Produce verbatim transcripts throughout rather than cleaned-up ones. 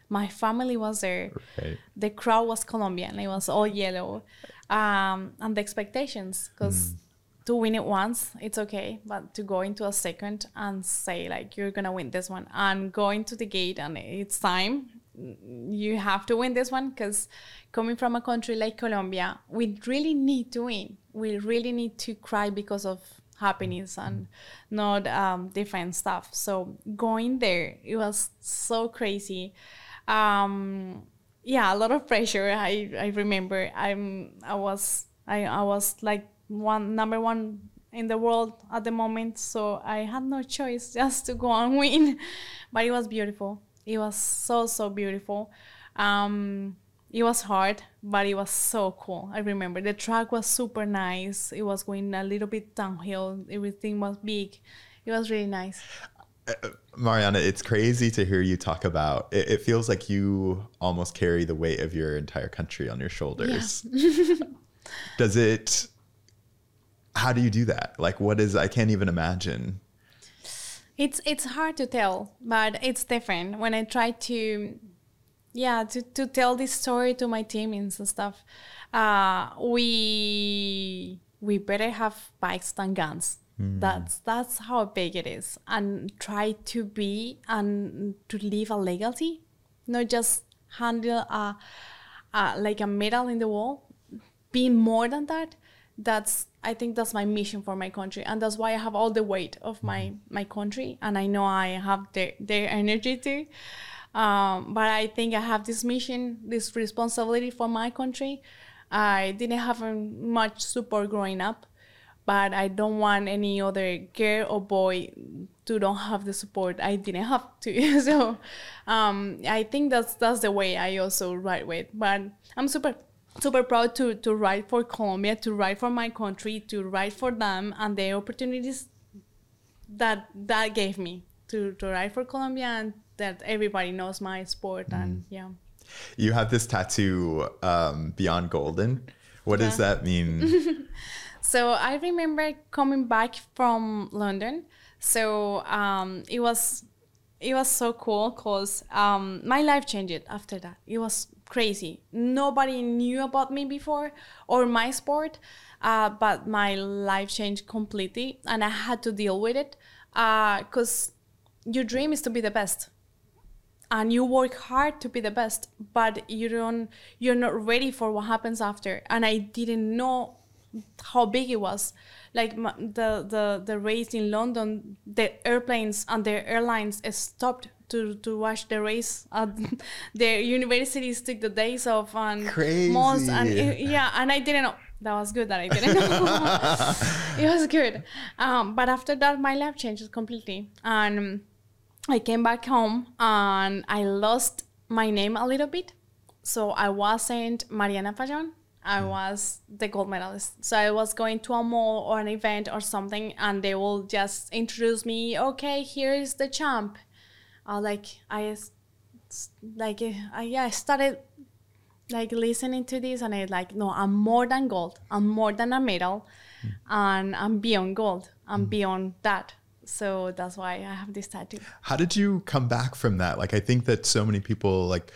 My family was there. Right. The crowd was Colombian. It was all yellow. Um, and the expectations, because mm. to win it once, it's okay. But to go into a second and say, like, you're going to win this one. And going to the gate and it's time. You have to win this one, because coming from a country like Colombia, we really need to win. We really need to cry because of happiness and not um, different stuff. So going there, it was so crazy. Um, yeah, a lot of pressure. I, I remember I'm I was I, I was like one number one in the world at the moment, so I had no choice just to go and win. But it was beautiful. It was so so beautiful. Um, it was hard, but it was so cool. I remember the track was super nice. It was going a little bit downhill. Everything was big. It was really nice. Uh, Mariana, it's crazy to hear you talk about it. It feels like you almost carry the weight of your entire country on your shoulders. Yeah. Does it, how do you do that? Like, what is, I can't even imagine. It's it's hard to tell, but it's different. When I try to, yeah, to, to tell this story to my teammates and stuff, uh, we we better have bikes than guns. Mm. That's that's how big it is, and try to be and to leave a legacy, not just handle a, a like a medal in the wall. Be more than that. That's I think that's my mission for my country, and that's why I have all the weight of my my country, and I know I have their their energy too. Um, but I think I have this mission, this responsibility for my country. I didn't have much support growing up. But I don't want any other girl or boy to don't have the support I didn't have to. So um, I think that's that's the way I also ride with. But I'm super super proud to to ride for Colombia, to ride for my country, to ride for them, and the opportunities that that gave me to, to ride for Colombia, and that everybody knows my sport. Mm. And yeah. You have this tattoo, um, Beyond Golden. What yeah. does that mean? So I remember coming back from London. So um, it was it was so cool, because um, my life changed after that. It was crazy. Nobody knew about me before or my sport, uh, but my life changed completely, and I had to deal with it, because uh, your dream is to be the best. And you work hard to be the best, but you don't, you're not ready for what happens after. And I didn't know how big it was. Like the, the, the race in London, the airplanes and the airlines stopped to, to watch the race. Uh, the universities took the days off and Crazy. months. And it, yeah, and I didn't know. That was good that I didn't know. It was good. Um, but after that, my life changed completely. And I came back home and I lost my name a little bit. So I wasn't Mariana Fajon. I was the gold medalist. So I was going to a mall or an event or something, and they will just introduce me. Okay, here is the champ. Uh, like I, like I, yeah, I started like listening to this, and I like, no, I'm more than gold. I'm more than a medal, mm. and I'm beyond gold. I'm mm. beyond that. So that's why I have this tattoo. How did you come back from that? Like, I think that so many people like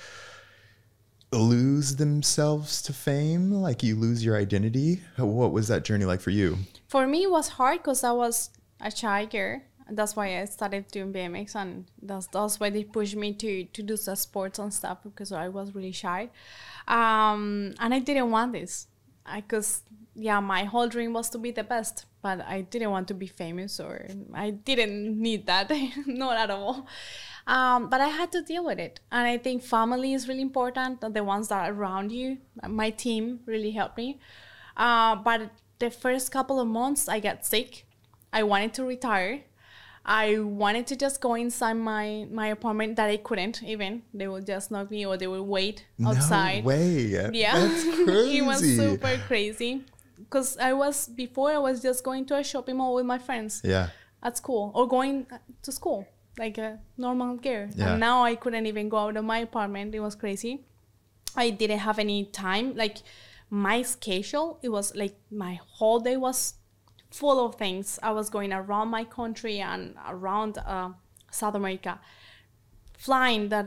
lose themselves to fame. Like, you lose your identity. What was that journey like for you? For me, it was hard because I was a shy girl. That's why I started doing B M X, and that's that's why they pushed me to to do some sports and stuff, because I was really shy, um, and I didn't want this. I cause yeah, my whole dream was to be the best, but I didn't want to be famous, or I didn't need that, not at all. Um, but I had to deal with it, and I think family is really important. The ones that are around you, my team really helped me. Uh, but the first couple of months, I got sick. I wanted to retire. I wanted to just go inside my, my apartment, that I couldn't even. They would just knock me, or they would wait outside. No way. Yeah. That's crazy. It was super crazy. Because I was, before I was just going to a shopping mall with my friends. Yeah. At school, or going to school, like a normal girl. Yeah. And now I couldn't even go out of my apartment. It was crazy. I didn't have any time. Like, my schedule, it was like my whole day was full of things. I was going around my country and around uh, South America, flying that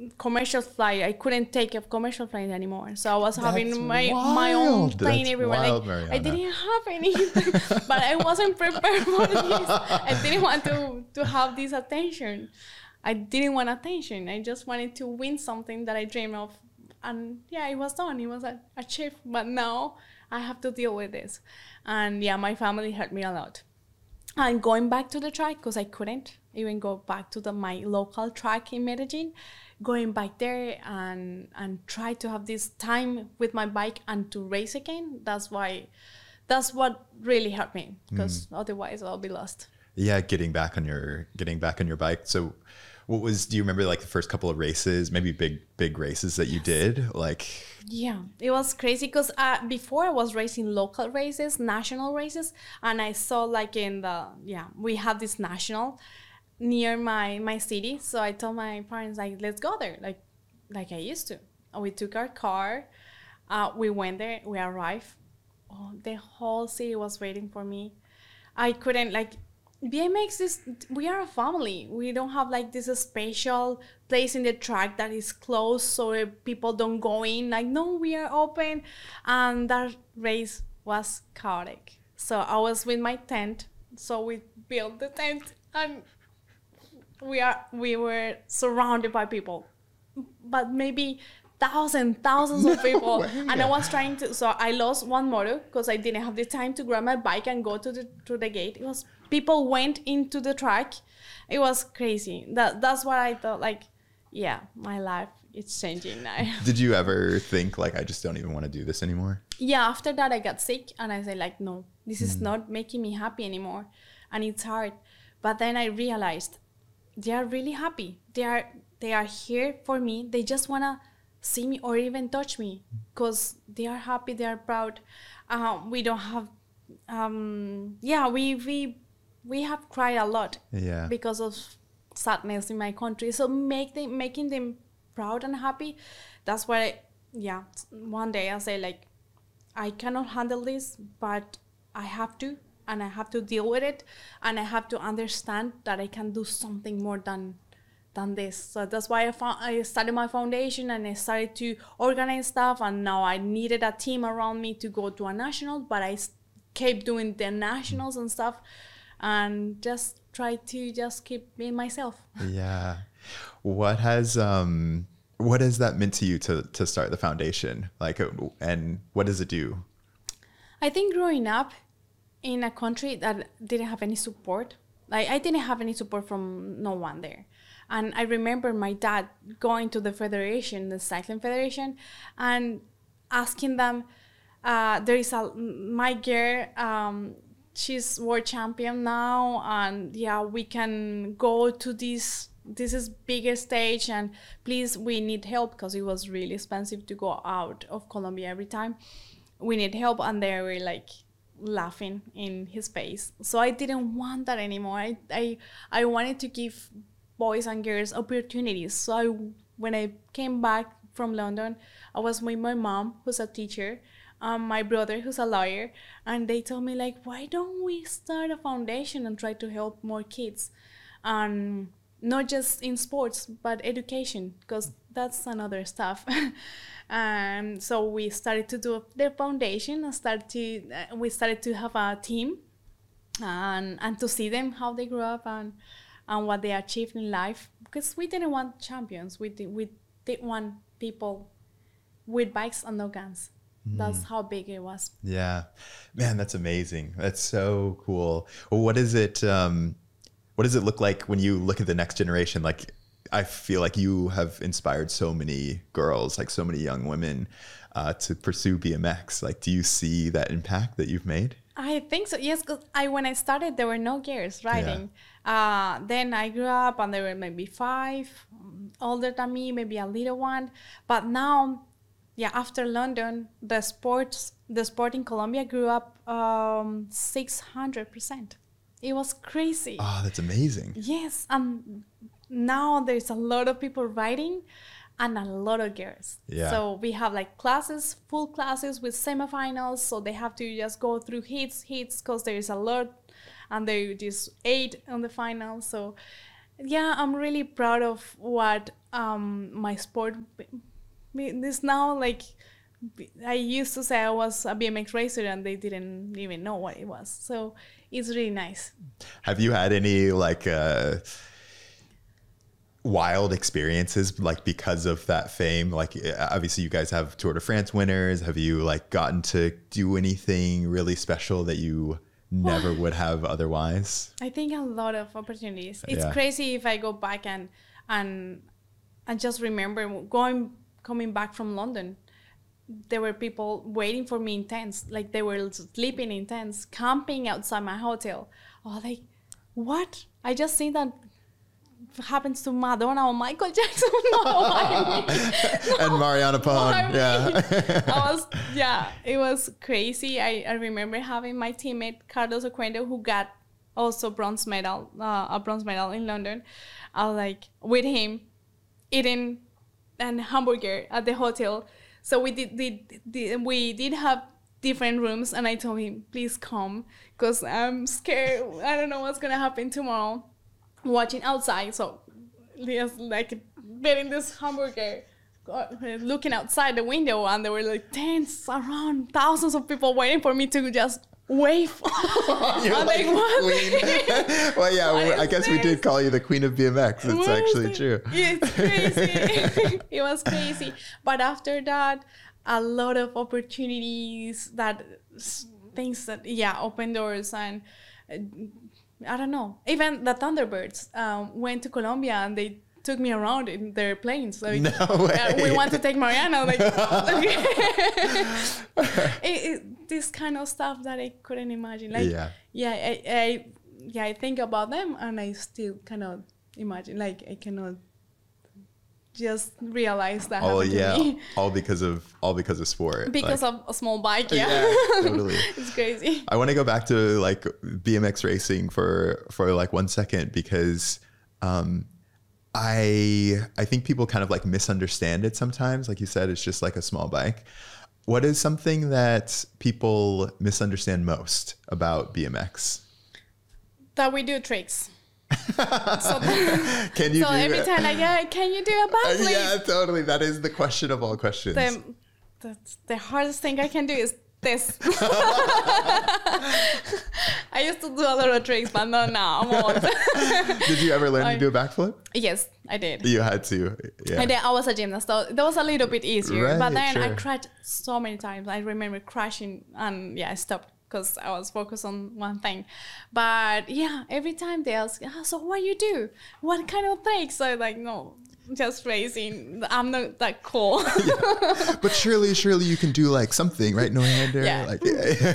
commercial flight. I couldn't take a commercial flight anymore. So I was That's having my wild. my own plane That's everywhere. wild, Like Mariana. I didn't have any, but I wasn't prepared for this. I didn't want to to have this attention. I didn't want attention. I just wanted to win something that I dreamed of. And yeah, it was done. It was a, achieved. But now I have to deal with this. And yeah, my family hurt me a lot. And going back to the track, because I couldn't even go back to the my local track in Medellin, going back there and and try to have this time with my bike and to race again, that's why, that's what really hurt me, because mm. otherwise I'll be lost. Yeah, getting back on your getting back on your bike. So what was, do you remember like the first couple of races, maybe big, big races that you yes. did? Like, yeah, it was crazy because uh, before I was racing local races, national races, and I saw like in the, yeah, we have this national near my, my city. So I told my parents, like, let's go there, like, like I used to. And we took our car, uh, we went there, we arrived. Oh, the whole city was waiting for me. I couldn't, like, B M X is, we are a family. We don't have like this special place in the track that is closed so people don't go in. Like, no, we are open. And that race was chaotic. So I was with my tent. So we built the tent and we are we were surrounded by people. But maybe thousands, thousands of people. No and I was trying to, so I lost one motor because I didn't have the time to grab my bike and go to the to the gate. It was, people went into the track. It was crazy. That That's what I thought, like, yeah, my life is changing now. Did you ever think like, I just don't even want to do this anymore? Yeah, after that I got sick and I said like, no, this is mm. not making me happy anymore. And it's hard. But then I realized they are really happy. They are, they are here for me. They just want to see me or even touch me because they are happy, they are proud. Uh, we don't have, um, yeah, we we we have cried a lot yeah. because of sadness in my country. So make them, making them proud and happy, that's why, yeah, one day I say like, I cannot handle this, but I have to, and I have to deal with it, and I have to understand that I can do something more than than this. So that's why I, found, I started my foundation and I started to organize stuff, and now I needed a team around me to go to a national, but I kept doing the nationals and stuff and just try to just keep being myself. Yeah. What has um what has that meant to you to to start the foundation? Like, and what does it do? I think growing up in a country that didn't have any support, like I didn't have any support from no one there. And I remember my dad going to the federation, the cycling federation, and asking them, uh, there is a, my girl, um, she's world champion now, and yeah, we can go to this, this is bigger stage, and please, we need help, because it was really expensive to go out of Colombia every time. We need help, and they were like laughing in his face. So I didn't want that anymore. I, I, I wanted to give boys and girls opportunities. So I, when I came back from London, I was with my mom, who's a teacher, um, my brother, who's a lawyer, and they told me like, why don't we start a foundation and try to help more kids, and um, not just in sports but education, because that's another stuff. And so we started to do the foundation and started to uh, we started to have a team, and and to see them how they grew up and. and what they achieved in life, because we didn't want champions. We did, we did want people with bikes and no guns. Mm. That's how big it was. Yeah, man, that's amazing. That's so cool. Well, what is it? Um, what does it look like when you look at the next generation? Like, I feel like you have inspired so many girls, like so many young women, uh, to pursue B M X. Like, do you see that impact that you've made? I think so. Yes, because I when I started, there were no girls riding. Yeah. Uh, then I grew up, and there were maybe five older than me, maybe a little one. But now, yeah, after London, the sports, the sport in Colombia grew up um, six hundred percent. It was crazy. Oh, that's amazing. Yes, and now there's a lot of people riding. And a lot of girls. Yeah. So we have like classes, full classes with semifinals. So they have to just go through hits, hits, because there is a lot. And there is eight on the final. So yeah, I'm really proud of what um, my sport is now. Like, I used to say I was a B M X racer and they didn't even know what it was. So it's really nice. Have you had any like uh, wild experiences like because of that fame? Like obviously you guys have Tour de France winners. Have you like gotten to do anything really special that you never would have otherwise? I think a lot of opportunities. It's Yeah. crazy if I go back and and and just remember going coming back from London. There were people waiting for me in tents, like they were sleeping in tents, camping outside my hotel. I was like, what? I just see that happens to Madonna or Michael Jackson. No, why me? And Mariana Why Pahon. me? Yeah. I was, yeah, it was crazy. I, I remember having my teammate Carlos Oquendo, who got also bronze medal, uh, a bronze medal in London. I was like with him eating an hamburger at the hotel. So we did, did, did we did have different rooms, and I told him, please come, because I'm scared. I don't know what's gonna happen tomorrow. Watching outside, so just like getting this hamburger, looking outside the window, and there were like tents around, thousands of people waiting for me to just wave. You're I'm like like, what? queen. Well, yeah, What I is guess we this? did call you the queen of B M X. It's What actually is true. it? It's crazy. It was crazy. But after that, a lot of opportunities, that things that, yeah, open doors. And uh, I don't know. Even the Thunderbirds um, went to Colombia and they took me around in their planes. Like, No way. uh, we want to take Mariana. Like, okay. it, it, this kind of stuff that I couldn't imagine. Like, Yeah. yeah, I, I, yeah, I think about them and I still cannot imagine. Like, I cannot just realize that Oh happened yeah, to me. all because of all because of sport. Because Like, of a small bike. Yeah, yeah, totally. It's crazy. I want to go back to like B M X racing for for like one second because um, I I think people kind of like misunderstand it sometimes. Like you said, it's just like a small bike. What is something that people misunderstand most about B M X? That we do tricks. so Can you so do every time I go, can you do a Uh, backflip? yeah, totally. That is the question of all questions. The, the, the hardest thing I can do is this. I used to do a lot of tricks, but not now. I'm old. Did you ever learn I- to do a backflip? Yes, I did. You had to. Yeah. And then I was a gymnast, so that was a little bit easier. Right, but then I sure. crashed so many times. I remember crashing, and yeah, I stopped because I was focused on one thing. But yeah, every time they ask, oh, so what you do? What kind of tricks? So I'm like, no, just racing. I'm not that cool. But surely, surely you can do like something, right? No hander. Yeah. Like,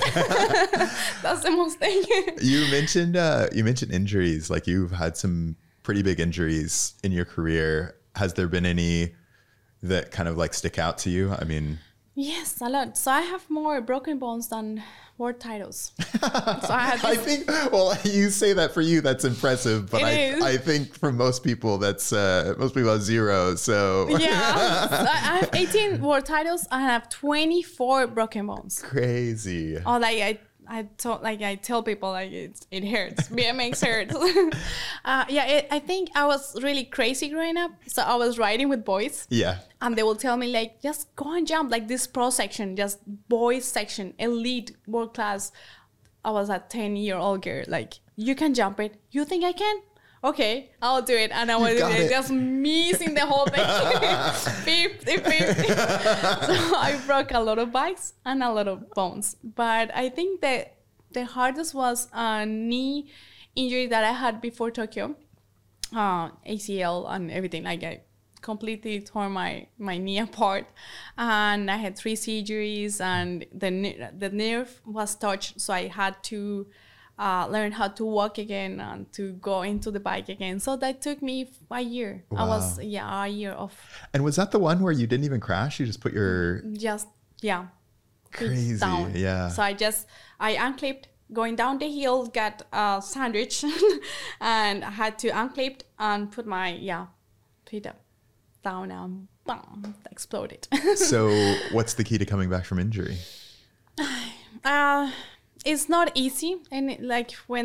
That's the most thing. you mentioned, uh, you mentioned injuries. Like you've had some pretty big injuries in your career. Has there been any that kind of like stick out to you? I mean, Yes, a lot. So I have more broken bones than world titles. So I have I this, think, well, you say that for you, that's impressive, but It I, is. I think for most people, that's, uh, most people have zero. So yeah. So I have eighteen world titles. I have twenty-four broken bones. crazy. Oh, like I, I told, like I tell people, like it, it hurts. B M X hurts. uh, yeah, it, I think I was really crazy growing up. So I was riding with boys, Yeah. and they will tell me like, just go and jump, like this pro section, just boys section, elite, world class. I was a ten year old girl. Like, you can jump it. You think I can? Okay, I'll do it. And I was got it. just missing the whole thing. fifty fifty. So I broke a lot of bikes and a lot of bones. But I think that the hardest was a knee injury that I had before Tokyo. Uh, A C L and everything. Like I completely tore my, my knee apart. And I had three surgeries and the, ne- the nerve was touched. So I had to Uh, learn how to walk again and to go into the bike again. So that took me a year. I was, Wow. yeah, a year of And was that the one where you didn't even crash? You just put your just, yeah. feet crazy, down. yeah. So I just, I unclipped, going down the hill, got a sandwich and I had to unclip and put my, yeah, feet up, down and bam, exploded. So what's the key to coming back from injury? Uh, it's not easy, and it, like when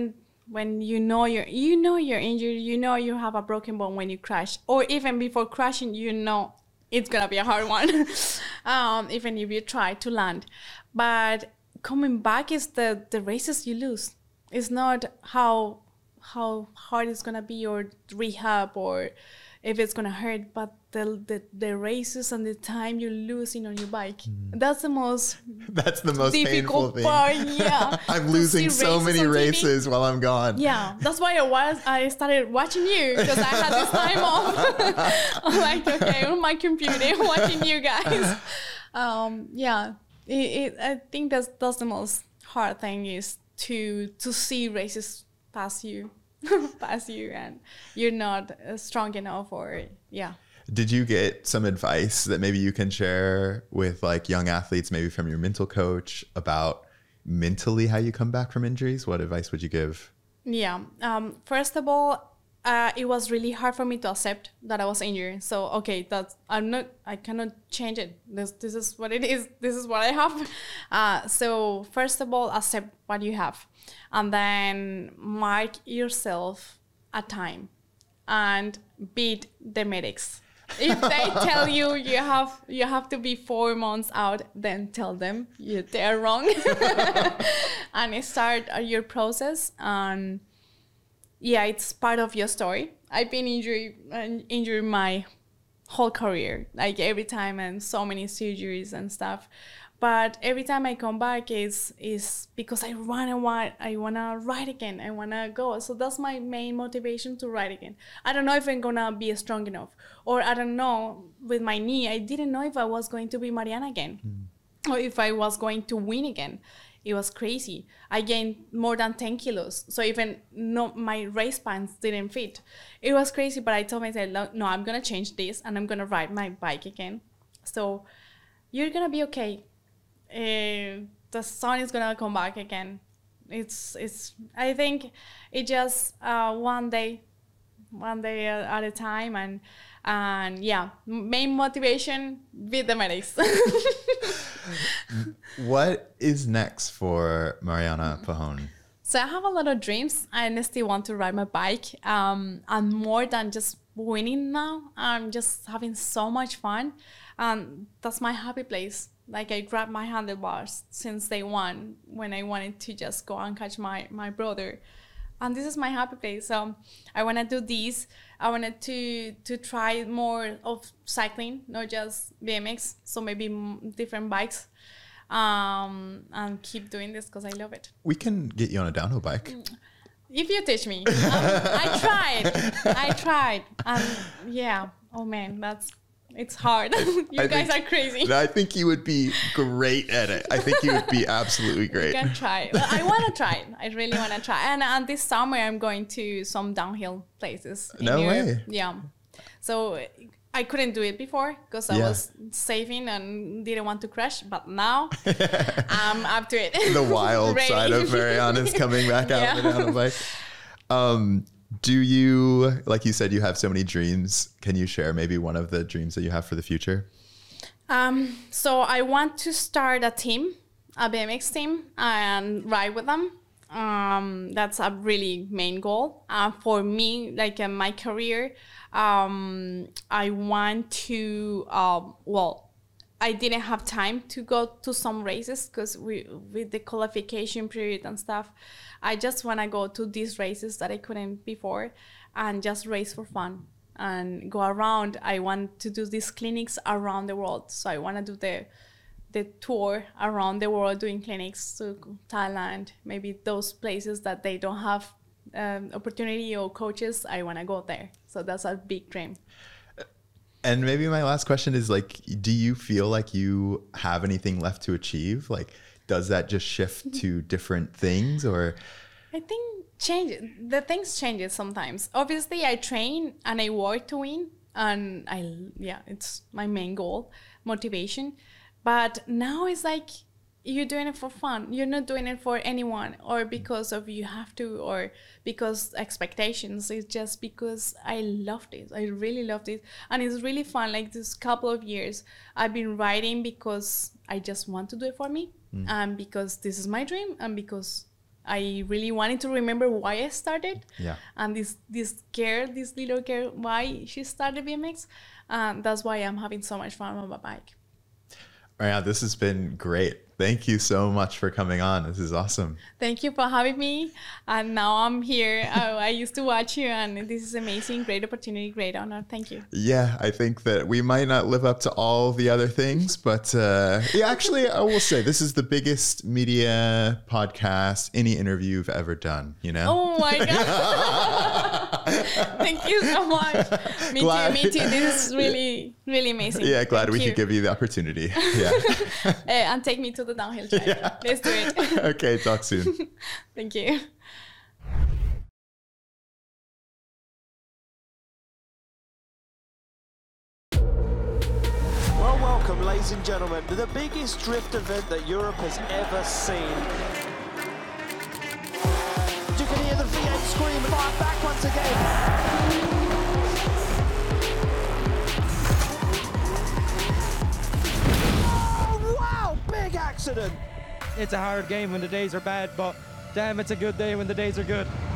when you know you're you know you're injured, you know you have a broken bone when you crash, or even before crashing, you know it's gonna be a hard one, um, even if you try to land. But coming back is the the races you lose. It's not how how hard it's gonna be or rehab or if it's gonna hurt, but the the, the races and the time you're losing on your bike. Mm. That's the most that's the most painful thing. Part, yeah. I'm losing so many races while I'm gone. Yeah, that's why I was I started watching you, because I had this time off. I'm like, okay, on my computer watching you guys. Um, yeah, it, it, I think that's that's the most hard thing, is to to see races pass you. pass you and you're not uh, strong enough, or yeah. Did you get some advice that maybe you can share with like young athletes, maybe from your mental coach, about mentally how you come back from injuries? What advice would you give? Yeah. Um, first of all, uh, it was really hard for me to accept that I was injured. So, okay, that's, I'm not, I cannot change it. This, this is what it is. This is what I have. Uh, so first of all, accept what you have, and then mark yourself a time and beat the medics. If they tell you you have you have to be four months out, then tell them you they're wrong, and start your process. And yeah, it's part of your story. I've been injured injured my whole career, like every time, and so many surgeries and stuff. But every time I come back is is because I wanna want I wanna ride again. I wanna go. So that's my main motivation to ride again. I don't know if I'm gonna be strong enough, or I don't know with my knee. I didn't know if I was going to be Mariana again, mm. or if I was going to win again. It was crazy. I gained more than ten kilos. So even no, my race pants didn't fit. It was crazy. But I told myself, no, I'm gonna change this and I'm gonna ride my bike again. So you're gonna be okay. Uh, the sun is gonna come back again. It's it's. I think it just uh, one day, one day at a time, and and yeah, main motivation with the medics. What is next for Mariana Pajón? So I have a lot of dreams. I still want to ride my bike. Um, and more than just winning now, I'm just having so much fun. And that's my happy place. Like, I grabbed my handlebars since day one when I wanted to just go and catch my, my brother. And this is my happy place. So I want to do this. I wanted to to try more of cycling, not just B M X. So maybe m- different bikes. Um, and keep doing this because I love it. We can get you on a downhill bike. If you teach me. um, I tried. I tried. And yeah. Oh, man, that's... It's hard. you I guys think, are crazy. I think you would be great at it. I think you would be absolutely great. You can try. Well, I want to try. I really want to try. And, and this summer, I'm going to some downhill places. No Europe. way. Yeah. So I couldn't do it before because I yeah. was saving and didn't want to crash. But now I'm up to it. The wild side of Mariana is coming back out yeah. on a bike. Um, Do you, like you said, you have so many dreams. Can you share maybe one of the dreams that you have for the future? Um, so I want to start a team, a B M X team, and ride with them. Um, that's a really main goal. Uh, for me, like in my career, um, I want to, um, well, I didn't have time to go to some races because we with the qualification period and stuff. I just want to go to these races that I couldn't before and just race for fun and go around. I want to do these clinics around the world. So I want to do the the tour around the world doing clinics to Thailand, maybe those places that they don't have um, opportunity or coaches. I want to go there. So that's a big dream. And maybe my last question is, like, do you feel like you have anything left to achieve? Like, does that just shift to different things, or? I think change the things changes sometimes. Obviously, I train and I work to win, and I yeah, it's my main goal, motivation. But now it's like you're doing it for fun. You're not doing it for anyone or because of you have to or because expectations. It's just because I love this. I really love this. And it's really fun. Like this couple of years, I've been writing because I just want to do it for me. Mm. And because this is my dream and because I really wanted to remember why I started. Yeah. And this this girl, this little girl, why she started B M X. Um, that's why I'm having so much fun on my bike. Mariana, this has been great. Thank you so much for coming on. This is awesome. Thank you for having me. And now I'm here. I, I used to watch you, and this is amazing. Great opportunity, great honor. Thank you. Yeah, I think that we might not live up to all the other things, but uh, yeah, actually, I will say this is the biggest media podcast, any interview you've ever done, you know? Oh my God. Thank you so much. Me glad. too, me too. This is really, really amazing. Yeah, glad Thank we you. could give you the opportunity. Yeah. uh, and take me to the downhill track. Yeah. Let's do it. Okay, talk soon. Thank you. Well, welcome, ladies and gentlemen, to the biggest drift event that Europe has ever seen. You can hear the V eight scream, fire back once again. Oh, wow, big accident. It's a hard game when the days are bad, but damn, it's a good day when the days are good.